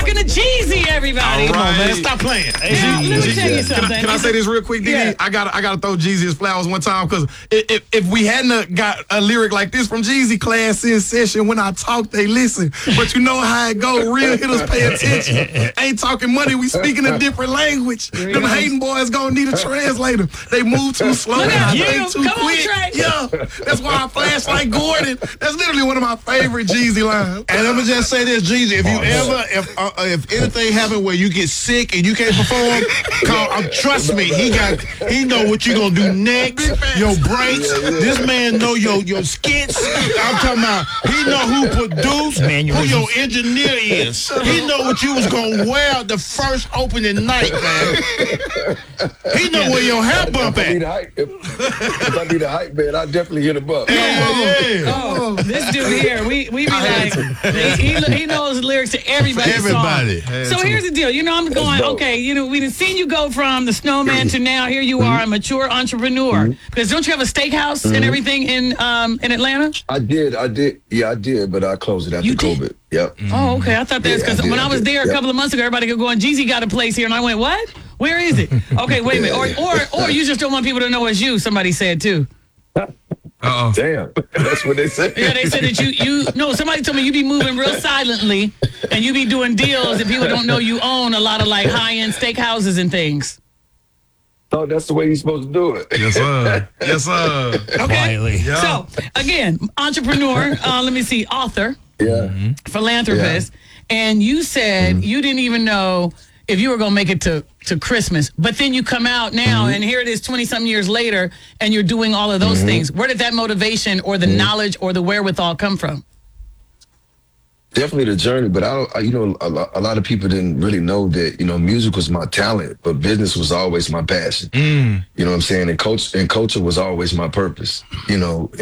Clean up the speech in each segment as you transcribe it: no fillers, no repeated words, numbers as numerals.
talking to Jeezy, everybody. Come on, man. Stop playing. Now, let me tell you something. Can I say this real quick, DD? Yeah. I gotta throw Jeezy his flowers one time, because if we hadn't got a lyric like this from Jeezy, class in session, when I talk, they listen. But you know how it go. Real hitters pay attention. Ain't talking money, we speaking a different language. Them hating boys gonna need a translator. They move too slow and I think too quick. Yeah, that's why I flash like Gordon. That's literally one of my favorite Jeezy lines. And I'm gonna just say this, Jeezy. If you if anything happen where you get sick and you can't perform, trust me, he know what you gonna do next. Your breaks. This man know your skits. I'm talking about. He know who produced, who your engineer is. He know what you was gonna wear the first opening night, man. He know where your hair bump at. If I be the hype man, I definitely hit him up. Oh, this dude here, we be like, he knows lyrics to everybody's song. So here's the deal. You know, I'm going, okay, you know, we done seen you go from the snowman to now here you are, a mature entrepreneur. Because don't you have a steakhouse and everything in Atlanta? I did. Yeah, I did, but I closed it after COVID. Yep. Oh, okay. I thought that's because when I was there a couple of months ago, everybody could go on, Jeezy got a place here, and I went, what? Where is it? Okay, wait a minute. Or you just don't want people to know it's you, somebody said too. Damn, that's what they said. Yeah, they said that no, somebody told me you be moving real silently and you be doing deals and people don't know you own a lot of like high-end steakhouses and things. Oh, that's the way you're supposed to do it. Yes, sir. Yes, sir. Okay. Quietly. Yeah. So, again, entrepreneur, let me see, author, philanthropist, and you said you didn't even know if you were going to make it to Christmas, but then you come out now and here it is 20-something years later and you're doing all of those things. Where did that motivation or the knowledge or the wherewithal come from? Definitely the journey, but a lot of people didn't really know that, music was my talent, but business was always my passion. You know what I'm saying? And culture was always my purpose, when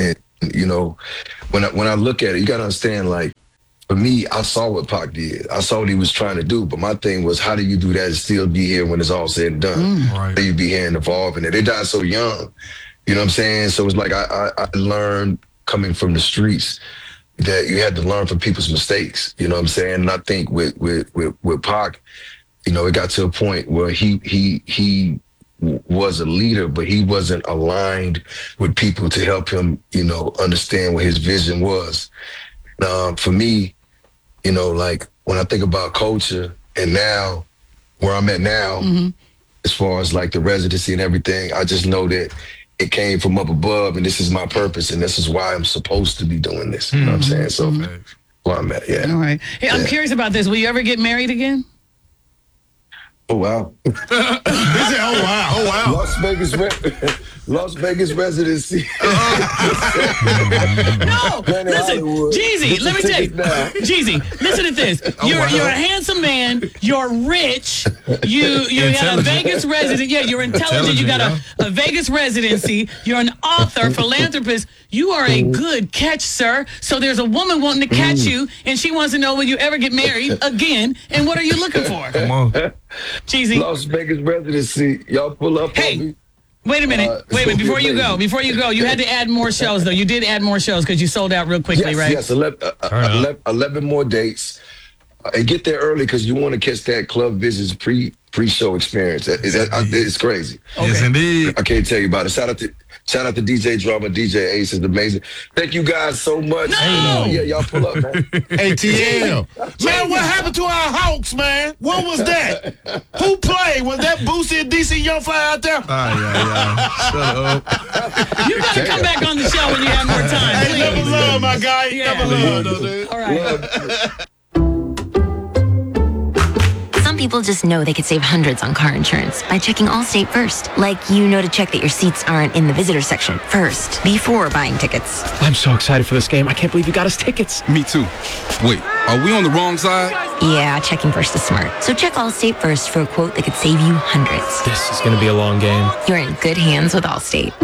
I look at it, you got to understand, like, for me, I saw what Pac did. I saw what he was trying to do, but my thing was, how do you do that and still be here when it's all said and done? Right. You be here and evolving it. They died so young, you know what I'm saying? So it's like I learned coming from the streets that you had to learn from people's mistakes, you know what I'm saying? And I think with Pac, it got to a point where he was a leader, but he wasn't aligned with people to help him, understand what his vision was. For me, like when I think about culture and now where I'm at now, as far as like the residency and everything, I just know that it came from up above and this is my purpose and this is why I'm supposed to be doing this. You know what I'm saying? So where I'm at, All right. Hey, I'm curious about this. Will you ever get married again? Oh, wow. He said, oh, wow. Oh, wow. Las Vegas residency. No, listen, Jeezy, let me tell you. Jeezy, listen to this. You're a handsome man. You're rich. You got a Vegas residence. Yeah, you're intelligent. You got a Vegas residency. You're an author, philanthropist. You are a good catch, sir. So there's a woman wanting to catch you, and she wants to know will you ever get married again, and what are you looking for? Come on. Jeezy. Las Vegas residency. Y'all pull up on me. Wait a minute. Before you go, you had to add more shows, though. You did add more shows because you sold out real quickly, right? Yes, 11 more dates. And get there early because you want to catch that Club Visits pre-show experience. It's crazy. Okay. Yes, indeed. I can't tell you about it. Shout out to DJ Drama, DJ Ace is amazing. Thank you guys so much. No! Y'all pull up, man. ATL. Man, what happened to our Hawks, man? What was that? Who played? Was that Boosie and DC Young Fly out there? Shut up. You got to come back on the show when you have more time. Hey, never love, my guy. Never love, though, dude. All right. Some people just know they could save hundreds on car insurance by checking Allstate first. Like, to check that your seats aren't in the visitor section first, before buying tickets. I'm so excited for this game. I can't believe you got us tickets. Me too. Wait, are we on the wrong side? Yeah, checking first is smart. So check Allstate first for a quote that could save you hundreds. This is going to be a long game. You're in good hands with Allstate.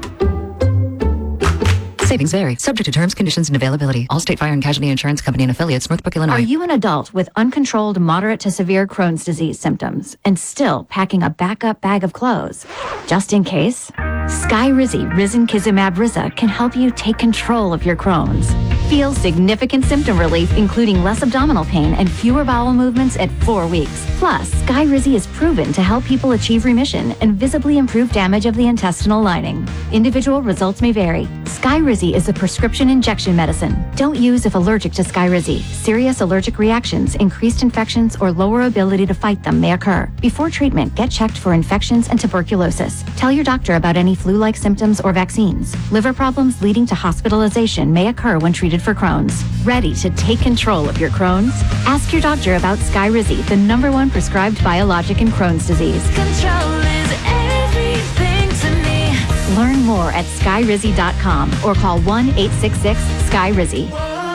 Savings vary. Subject to terms, conditions, and availability. Allstate Fire and Casualty Insurance Company and affiliates, Northbrook, Illinois. Are you an adult with uncontrolled moderate to severe Crohn's disease symptoms and still packing a backup bag of clothes? Just in case, Skyrizi Risankizumab Riza can help you take control of your Crohn's. Feel significant symptom relief, including less abdominal pain and fewer bowel movements at 4 weeks. Plus, Skyrizi is proven to help people achieve remission and visibly improve damage of the intestinal lining. Individual results may vary. Skyrizi is a prescription injection medicine. Don't use if allergic to Skyrizi. Serious allergic reactions, increased infections, or lower ability to fight them may occur. Before treatment, get checked for infections and tuberculosis. Tell your doctor about any flu-like symptoms or vaccines. Liver problems leading to hospitalization may occur when treated for Crohn's. Ready to take control of your Crohn's? Ask your doctor about Skyrizi, the #1 prescribed biologic in Crohn's disease. Control is everything to me. Learn more at skyrizi.com or call 1-866-SKYRIZI.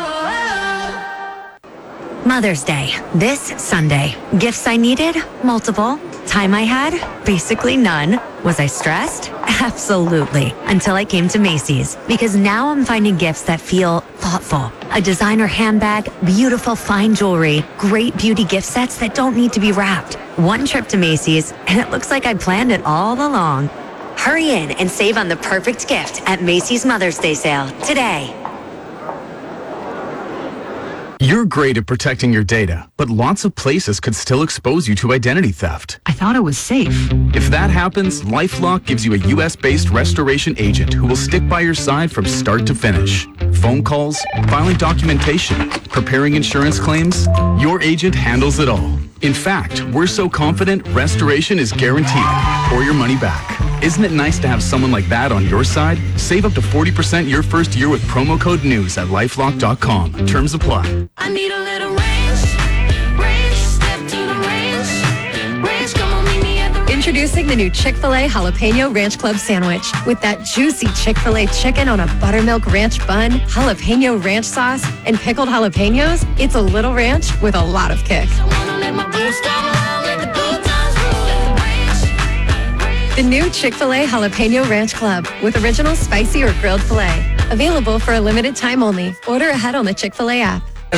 Mother's Day, this Sunday. Gifts I needed? Multiple. Time I had? Basically none. Was I stressed? Absolutely. Until I came to Macy's. Because now I'm finding gifts that feel thoughtful. A designer handbag, beautiful fine jewelry, great beauty gift sets that don't need to be wrapped. One trip to Macy's, and it looks like I planned it all along. Hurry in and save on the perfect gift at Macy's Mother's Day sale today. You're great at protecting your data, but lots of places could still expose you to identity theft. I thought it was safe. If that happens, LifeLock gives you a US-based restoration agent who will stick by your side from start to finish. Phone calls, filing documentation, preparing insurance claims, your agent handles it all. In fact, we're so confident restoration is guaranteed or your money back. Isn't it nice to have someone like that on your side? Save up to 40% your first year with promo code NEWS at LifeLock.com. Terms apply. I need a little range, step to the range, come on, meet me at the Introducing the new Chick-fil-A Jalapeno Ranch Club sandwich. With that juicy Chick-fil-A chicken on a buttermilk ranch bun, jalapeno ranch sauce, and pickled jalapenos, it's a little ranch with a lot of kick. The new Chick-fil-A Jalapeno Ranch Club with original spicy or grilled filet. Available for a limited time only. Order ahead on the Chick-fil-A app.